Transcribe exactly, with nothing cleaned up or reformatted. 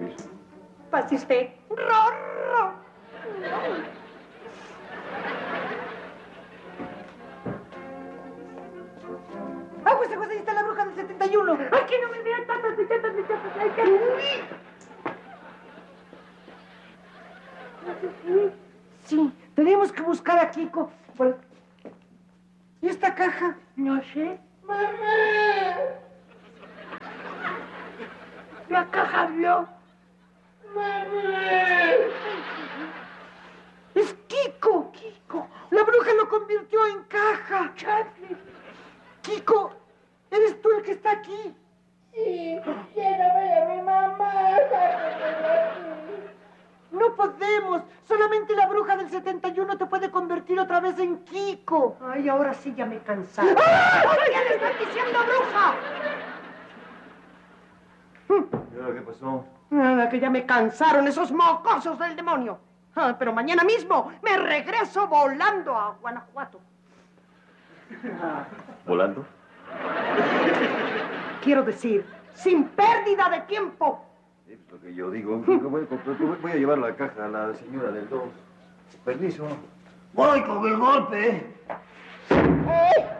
permiso. Pase usted. Rorro. Aguas, aguas, ahí está la bruja del setenta y uno. ¡Ay, que no me vean tantas bichetas, bichetas! ¡Ay, que... Sí, tenemos que buscar a Kiko. Por... ¿Y esta caja? No sé. ¡Mamá! La caja habló. ¡Mamá! ¡Es Kiko! ¡Kiko! ¡La bruja lo convirtió en caja! ¡Charlie! ¡Kiko! ¿Eres tú el que está aquí? Sí, quiero ver a mi mamá. No podemos. Solamente la bruja del setenta y uno te puede convertir otra vez en Kiko. Ay, ahora sí ya me cansaron. ¡Ay, qué le están diciendo, bruja! ¿Y ahora qué pasó? Nada, que ya me cansaron esos mocosos del demonio. Ah, pero mañana mismo me regreso volando a Guanajuato. ¿Volando? Quiero decir, sin pérdida de tiempo. Es lo que yo digo. Voy, voy a llevar la caja a la señora del dos. Permiso. Voy con el golpe. ¡Eh!